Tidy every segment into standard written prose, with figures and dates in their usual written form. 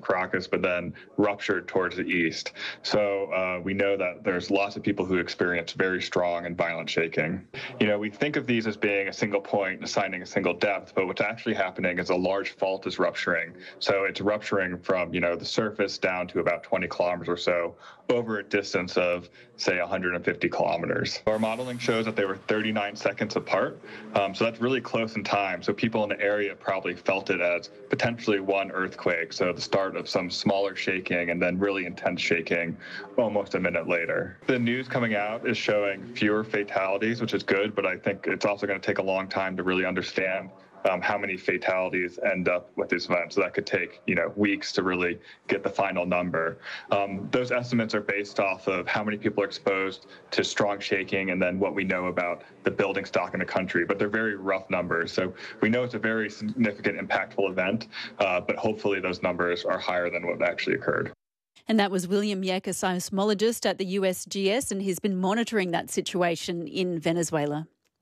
Caracas, but then ruptured towards the east. So we know that there's lots of people who experience very strong and violent shaking. We think of these as being a single point, assigning a single depth, but what's actually happening is a large fault is rupturing. So it's rupturing from, the surface down to about 20 kilometers or so over a distance of, say, 150 kilometers. Our modeling shows that they were 39 seconds apart. So that's really close in time. So people in the area probably felt it as potentially one earthquake. So the start of some smaller shaking and then really intense shaking almost a minute later. The news coming out is showing fewer fatalities, which is good, but I think it's also going to take a long time to really understand how many fatalities end up with this event. So that could take, weeks to really get the final number. Those estimates are based off of how many people are exposed to strong shaking and then what we know about the building stock in the country, but they're very rough numbers. So we know it's a very significant, impactful event, but hopefully those numbers are higher than what actually occurred. And that was William Yeck, a seismologist at the USGS, and he's been monitoring that situation in Venezuela.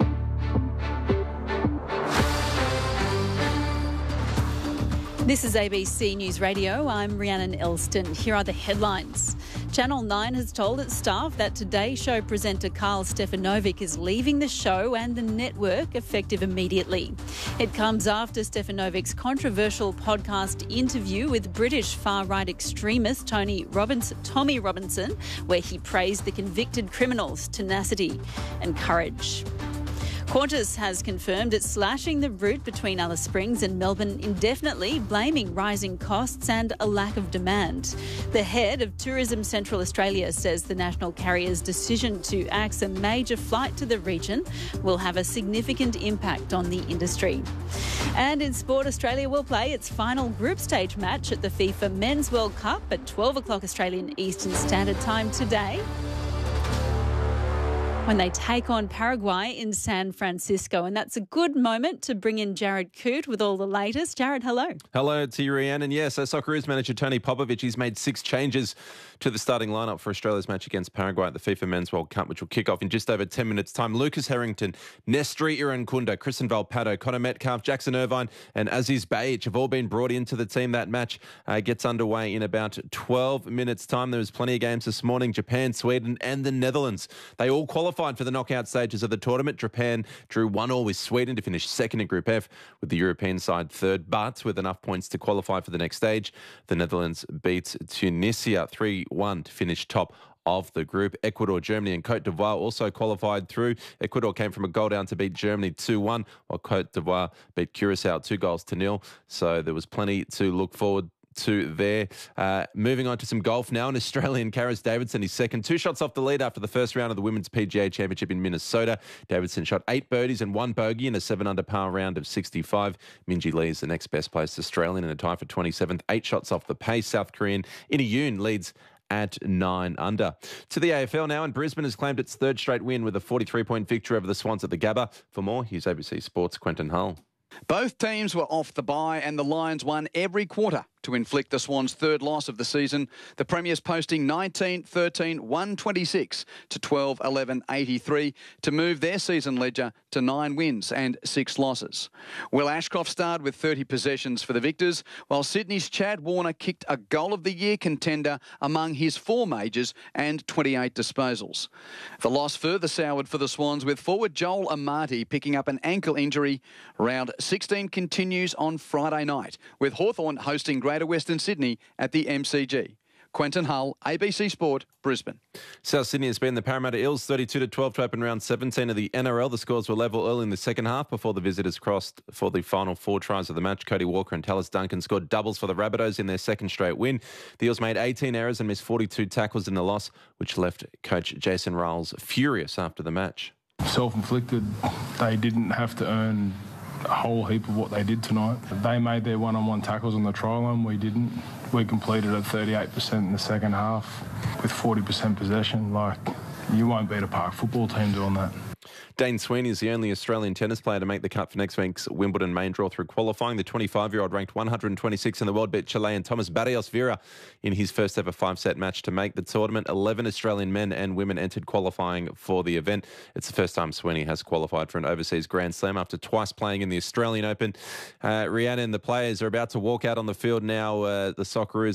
This is ABC News Radio. I'm Rhiannon Elston. Here are the headlines. Channel 9 has told its staff that Today Show presenter Karl Stefanovic is leaving the show and the network effective immediately. It comes after Stefanovic's controversial podcast interview with British far-right extremist Tommy Robinson, where he praised the convicted criminal's tenacity and courage. Qantas has confirmed it's slashing the route between Alice Springs and Melbourne indefinitely, blaming rising costs and a lack of demand. The head of Tourism Central Australia says the national carrier's decision to axe a major flight to the region will have a significant impact on the industry. And in sport, Australia will play its final group stage match at the FIFA Men's World Cup at 12 o'clock Australian Eastern Standard Time today, when they take on Paraguay in San Francisco. And that's a good moment to bring in Jared Coote with all the latest. Jared, hello. Hello to you, Rhiannon. And yes, Socceroos manager Tony Popovic, he's made 6 changes to the starting lineup for Australia's match against Paraguay at the FIFA Men's World Cup, which will kick off in just over 10 minutes' time. Lucas Harrington, Nestri Irankunda, Kristen Valpato, Connor Metcalf, Jackson Irvine and Aziz Behich have all been brought into the team. That match gets underway in about 12 minutes' time. There was plenty of games this morning. Japan, Sweden and the Netherlands. They all qualified for the knockout stages of the tournament. Japan drew 1-1 with Sweden to finish second in Group F, with the European side third, but with enough points to qualify for the next stage. The Netherlands beat Tunisia 3-1 to finish top of the group. Ecuador, Germany and Cote d'Ivoire also qualified through. Ecuador came from a goal down to beat Germany 2-1, while Cote d'Ivoire beat Curacao 2-0. So there was plenty to look forward to there. Moving on to some golf now. An Australian, Karis Davidson, is second. 2 shots off the lead after the first round of the Women's PGA Championship in Minnesota. Davidson shot 8 birdies and 1 bogey in a 7-under par round of 65. Minjee Lee is the next best placed Australian in a tie for 27th. 8 shots off the pace. South Korean Ina Yoon leads at 9 under. To the AFL now, and Brisbane has claimed its 3rd straight win with a 43-point victory over the Swans at the Gabba. For more, here's ABC Sports' Quentin Hull. Both teams were off the bye and the Lions won every quarter to inflict the Swans' 3rd loss of the season. The Premiers posting 19-13, 126 to 12-11, 83 to move their season ledger to 9 wins and 6 losses. Will Ashcroft starred with 30 possessions for the Victors, while Sydney's Chad Warner kicked a Goal of the Year contender among his 4 majors and 28 disposals. The loss further soured for the Swans, with forward Joel Amati picking up an ankle injury. Round 16 continues on Friday night, with Hawthorn hosting Greater Western Sydney at the MCG. Quentin Hull, ABC Sport, Brisbane. South Sydney has been the Parramatta Eels 32-12 to open round 17 of the NRL. The scores were level early in the second half before the visitors crossed for the final 4 tries of the match. Cody Walker and Tallis Duncan scored doubles for the Rabbitohs in their second straight win. The Eels made 18 errors and missed 42 tackles in the loss, which left coach Jason Ryles furious after the match. Self-inflicted. They didn't have to earn a whole heap of what they did tonight. They made their one-on-one tackles on the try line. We didn't. We completed at 38% in the second half with 40% possession. You won't beat a park football team doing that. Dane Sweeney is the only Australian tennis player to make the cut for next week's Wimbledon main draw through qualifying. The 25-year-old ranked 126 in the world beat Chilean Thomas Barrios Vera in his first ever 5-set match to make the tournament. 11 Australian men and women entered qualifying for the event. It's the first time Sweeney has qualified for an overseas Grand Slam after twice playing in the Australian Open. Rhiannon, the players are about to walk out on the field now. The Socceroos